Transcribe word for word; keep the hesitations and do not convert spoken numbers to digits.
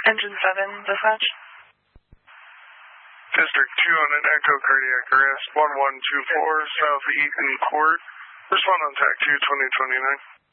Engine seven, dispatch. District two on an echo cardiac arrest, one one two four, South Eaton Court. Respond on TAC two, twenty twenty-nine.